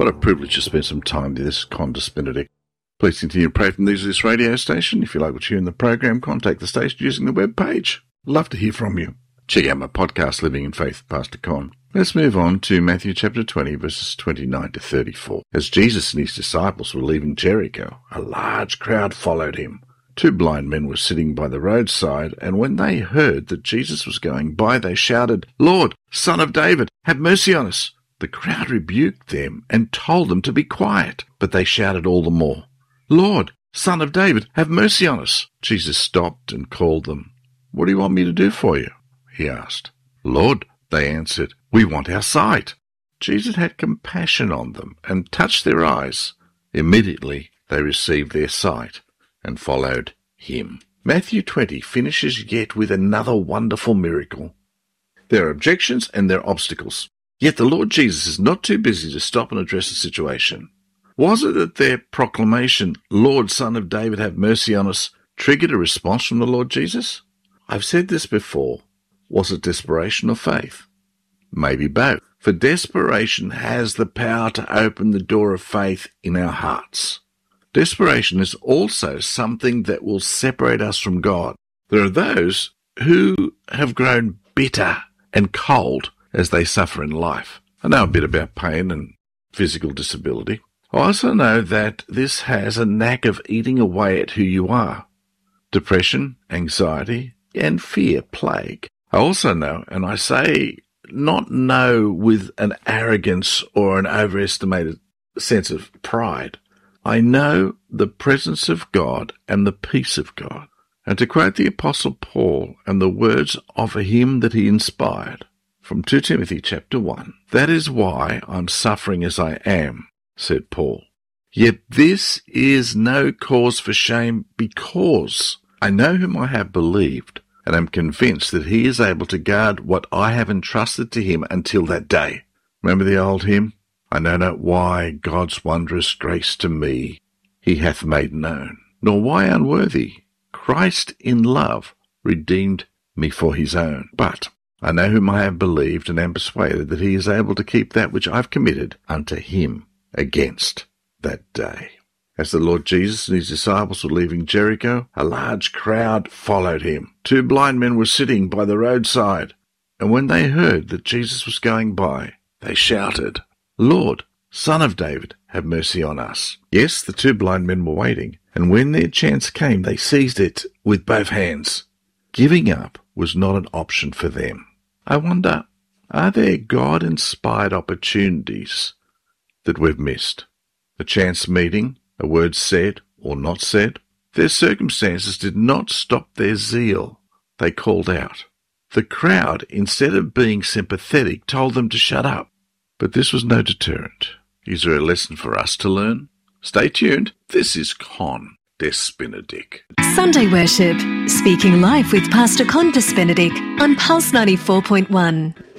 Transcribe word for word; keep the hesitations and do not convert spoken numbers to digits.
What a privilege to spend some time with this Condas Benedict. Please continue to pray from these this radio station. If you like what you hear in the program, contact the station using the web page. Love to hear from you. Check out my podcast, Living in Faith, Pastor Con. Let's move on to Matthew chapter twenty, verses twenty-nine to thirty-four. As Jesus and his disciples were leaving Jericho, a large crowd followed him. Two blind men were sitting by the roadside, and when they heard that Jesus was going by, they shouted, "Lord, Son of David, have mercy on us." The crowd rebuked them and told them to be quiet, but they shouted all the more, "Lord, Son of David, have mercy on us." Jesus stopped and called them. "What do you want me to do for you?" he asked. "Lord," they answered, "we want our sight." Jesus had compassion on them and touched their eyes. Immediately they received their sight and followed him. Matthew twenty finishes yet with another wonderful miracle. There are objections and there are obstacles. Yet the Lord Jesus is not too busy to stop and address the situation. Was it that their proclamation, "Lord, Son of David, have mercy on us," triggered a response from the Lord Jesus? I've said this before. Was it desperation or faith? Maybe both. For desperation has the power to open the door of faith in our hearts. Desperation is also something that will separate us from God. There are those who have grown bitter and cold as they suffer in life. I know a bit about pain and physical disability. I also know that this has a knack of eating away at who you are. Depression, anxiety, and fear plague. I also know, and I say not know with an arrogance or an overestimated sense of pride, I know the presence of God and the peace of God. And to quote the Apostle Paul and the words of him that he inspired, from Second Timothy chapter one, "That is why I'm suffering as I am," said Paul. "Yet this is no cause for shame, because I know whom I have believed, and am convinced that he is able to guard what I have entrusted to him until that day." Remember the old hymn? "I know not why God's wondrous grace to me he hath made known, nor why unworthy Christ in love redeemed me for his own. But I know whom I have believed, and am persuaded that he is able to keep that which I have committed unto him against that day." As the Lord Jesus and his disciples were leaving Jericho, a large crowd followed him. Two blind men were sitting by the roadside, and when they heard that Jesus was going by, they shouted, "Lord, Son of David, have mercy on us." Yes, the two blind men were waiting, and when their chance came, they seized it with both hands. Giving up was not an option for them. I wonder, are there God-inspired opportunities that we've missed? A chance meeting, a word said or not said? Their circumstances did not stop their zeal. They called out. The crowd, instead of being sympathetic, told them to shut up. But this was no deterrent. Is there a lesson for us to learn? Stay tuned. This is Condas Benedict. Sunday Worship, speaking live with Pastor Condas Benedict on Pulse ninety-four point one.